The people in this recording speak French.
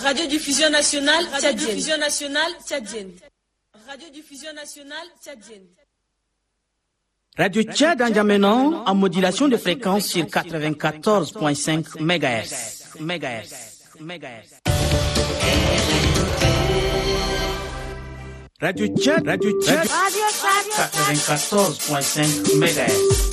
Radiodiffusion nationale tchadienne. Radiodiffusion nationale tchadienne. Radio Tchad N'Djamena en modulation de fréquence sur 94.5 MHz. Radio Tchad 94.5 MHz.